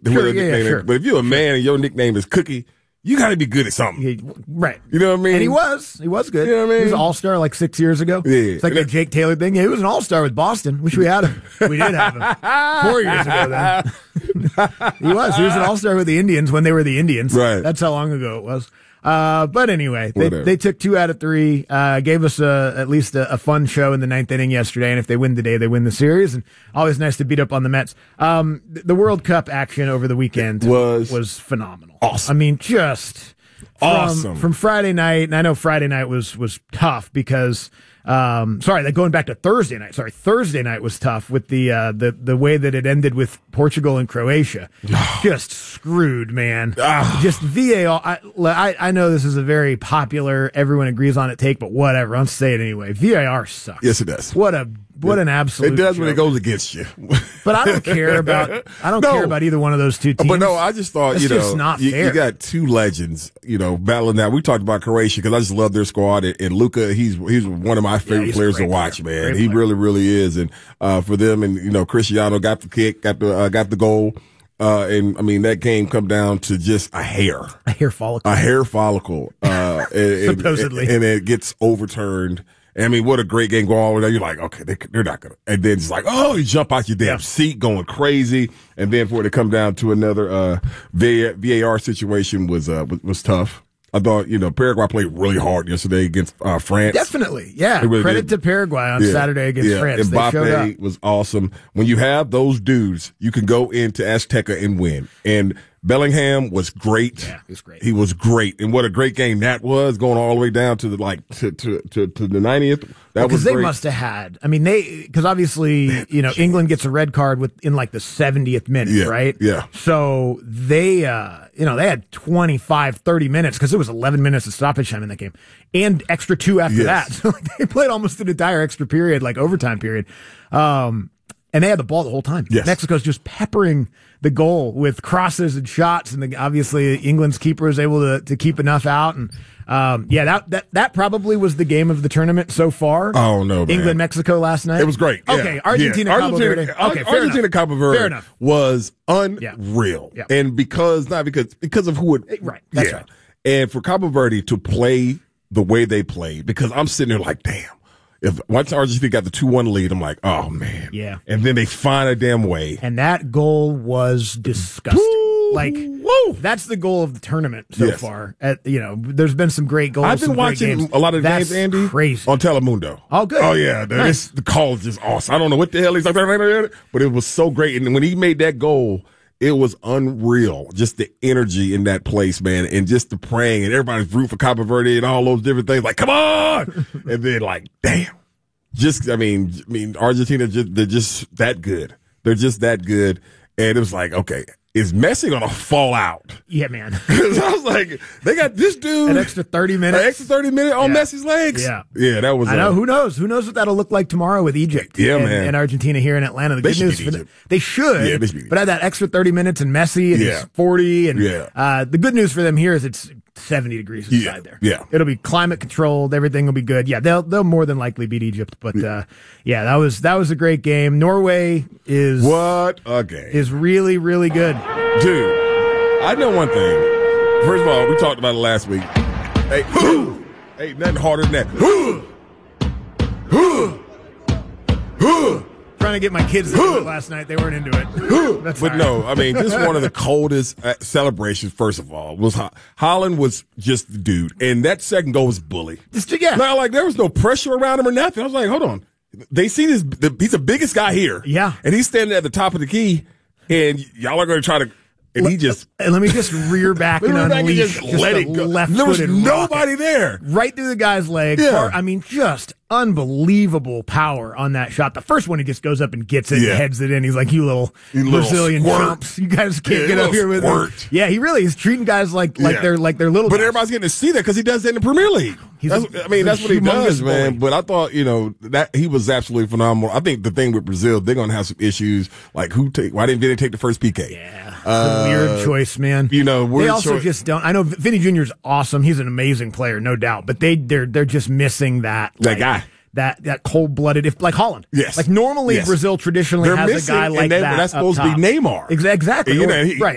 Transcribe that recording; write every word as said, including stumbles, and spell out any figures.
Sure, yeah, yeah, sure. But if you're a man and your nickname is Cookie, you got to be good at something. Yeah, right. You know what I mean? And he was. He was good. You know what I mean? He was an all-star like six years ago. Yeah. It's like a Jake Taylor thing. Yeah, he was an all-star with Boston. Wish we had him. We did have him. Four years ago then. he was. He was an all-star with the Indians when they were the Indians. Right. That's how long ago it was. Uh, but anyway, they, they took two out of three, uh, gave us a, at least a, a fun show in the ninth inning yesterday. And if they win today, they win the series. And always nice to beat up on the Mets. Um, the World Cup action over the weekend was, was phenomenal. Awesome. I mean, just from, awesome. From Friday night. And I know Friday night was, was tough because, um, sorry, like going back to Thursday night. Sorry, Thursday night was tough with the, uh, the, the way that it ended with Portugal and Croatia. Just screwed, man. Just V A R. I, I, I know this is a very popular, everyone agrees on it take, but whatever. I'll say it anyway. V A R sucks. Yes, it does. What a, what an absolute It does joke. when it goes against you. But I don't care about, I don't no. care about either one of those two teams. But no, I just thought, That's you know, just not you, fair. you got two legends, you know, battling that. We talked about Croatia because I just love their squad. And, and Luka, he's, he's one of my favorite yeah, players to watch, player. man. Great he player. really, really is. And, uh, for them and, you know, Cristiano got the kick, got the, uh, got the goal. Uh, and I mean, that game come down to just a hair, a hair follicle, a hair follicle, uh, and, supposedly, and, and it gets overturned. I mean, what a great game going on. You're like, okay, they, they're not going to. And then it's like, oh, you jump out your damn yeah. seat going crazy. And then for it to come down to another uh, V A R situation was, uh, was was tough. I thought, you know, Paraguay played really hard yesterday against uh, France. Definitely, yeah. Really Credit did. to Paraguay on yeah. Saturday against yeah. France. Mbappe was awesome. When you have those dudes, you can go into Azteca and win. And Bellingham was great. Yeah, he was great. He was great. And what a great game that was, going all the way down to the, like, to, to, to, to the ninetieth. That Because was they great. must have had, I mean, they, because obviously, you know, England gets a red card with, in like the seventieth minute, yeah, right? Yeah. So they, uh, you know, they had twenty-five, thirty minutes because it was eleven minutes of stoppage time in that game and extra two after yes. that. So like, they played almost an entire extra period, like overtime period. Um, and they had the ball the whole time. Yes. Mexico's just peppering the goal with crosses and shots. And the, obviously England's keeper is able to, to keep enough out. And, um, yeah, that, that, that probably was the game of the tournament so far. Oh, no, man. England, Mexico last night. It was great. Yeah. Okay. Argentina, yeah. Cabo Argentina, Verde. Okay. Fair Argentina, enough. Cabo Verde fair enough. was unreal. Yeah. Yeah. And because, not because, because of who it, right. That's yeah. right. And for Cabo Verde to play the way they played, because I'm sitting there like, damn. If once Argentina got the two one lead, I'm like, oh, man. Yeah. And then they find a damn way. And that goal was disgusting. Woo, like, woo. That's the goal of the tournament so yes. far. At, you know, there's been some great goals. I've been watching a lot of the That's games, Andy, crazy. on Telemundo. Oh, good. Oh, yeah. The, nice. The call is just awesome. I don't know what the hell he's like, but it was so great. And when he made that goal, it was unreal. Just the energy in that place, man, and just the praying, and everybody's rooting for Cabo Verde and all those different things. Like, come on! And then, like, damn. Just, I mean, I mean, Argentina, just, they're just that good. They're just that good. And it was like, okay, is Messi going to fall out? Yeah, man. Because I was like, they got this dude. An extra thirty minutes. An extra thirty minutes on yeah. Messi's legs. Yeah. Yeah, that was I know. uh, Who knows? Who knows what that'll look like tomorrow with Egypt yeah, and, man. and Argentina here in Atlanta. The They good should news beat for them, Egypt. they should, Yeah, they should beat but at that extra thirty minutes and Messi and Yeah. he's forty. And Yeah. uh, the good news for them here is it's seventy degrees inside Yeah. there. Yeah. It'll be climate controlled. Everything will be good. Yeah, they'll they'll more than likely beat Egypt. But uh, yeah, that was that was a great game. Norway is What a game. is really really good. Dude, I know one thing. First of all, we talked about it last week. Hey, hey, nothing harder than that. Trying to get my kids to do it last night. They weren't into it. That's But all no, right. I mean, this is one of the coldest uh, celebrations, first of all. Was Ho- Holland was just the dude. And that second goal was bully. Just, yeah. Now, like, there was no pressure around him or nothing. I was like, hold on. They see this, the, he's the biggest guy here. Yeah. And he's standing at the top of the key, and y'all are going to try to, and he just. And let me just rear back and Rear back and unleash just just let a it go. left There was footed nobody there. right through the guy's leg. Yeah. Far- I mean, just unbelievable power on that shot. The first one, he just goes up and gets it Yeah. and heads it in. He's like, you little You little Brazilian squirt. chumps. You guys can't Yeah, get you up here little with squirt. him. Yeah, he really is treating guys like, like Yeah. they're like they're little But guys. everybody's getting to see that because he does that in the Premier League. He's That's, a- I mean, that's he's what a he does, humongous man. bully. But I thought, you know, that he was absolutely phenomenal. I think the thing with Brazil, they're going to have some issues. Like, who take? Why didn't Vinny take the first P K? Yeah, it's Uh, a weird choice, man. You know, they weird also choice. just don't. I know Vinny Junior's awesome. He's an amazing player, no doubt. But they they're they're just missing that That like, guy. That that cold blooded, if like Holland, Yes. like normally Yes. Brazil traditionally They're has missing, a guy like and they, that. that's up supposed to be top. Neymar. Exa- Exactly, You know, Or- he, right?